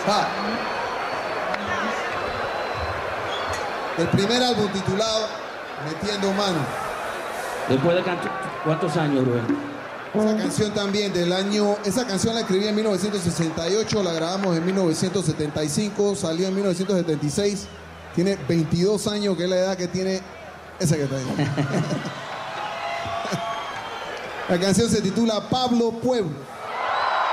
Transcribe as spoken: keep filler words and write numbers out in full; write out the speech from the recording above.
Ah. El primer álbum titulado Metiendo Mano. Después de cuántos años, Rubén. Esa canción también del año, esa canción la escribí en mil novecientos sesenta y ocho, la grabamos en mil novecientos setenta y cinco, salió en mil novecientos setenta y seis, tiene veintidós años, que es la edad que tiene esa que está ahí. La canción se titula Pablo Pueblo.